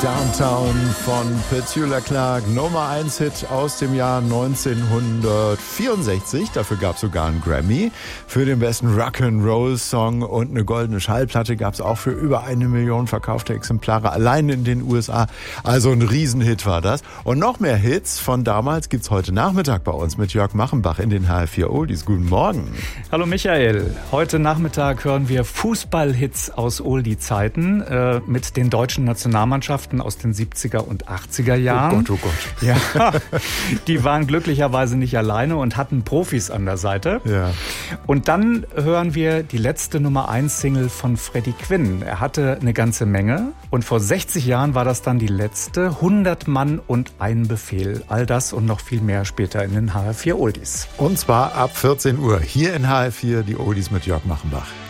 Downtown von Petula Clark, Nummer 1 Hit aus dem Jahr 1964. Dafür gab es sogar einen Grammy für den besten Rock'n'Roll-Song und eine goldene Schallplatte gab es auch für über 1 Million verkaufte Exemplare allein in den USA. Also ein Riesenhit war das. Und noch mehr Hits von damals gibt's heute Nachmittag bei uns mit Jörg Machenbach in den HR4 Oldies. Guten Morgen. Hallo Michael. Heute Nachmittag hören wir Fußballhits aus Oldie-Zeiten mit den deutschen Nationalmannschaften aus den 70er und 80er Jahren. Oh Gott. Ja, die waren glücklicherweise nicht alleine und hatten Profis an der Seite. Ja. Und dann hören wir die letzte Nummer 1 Single von Freddie Quinn. Er hatte eine ganze Menge und vor 60 Jahren war das dann die letzte. 100 Mann und ein Befehl. All das und noch viel mehr später in den HR4 Oldies. Und zwar ab 14 Uhr hier in HR4 die Oldies mit Jörg Machenbach.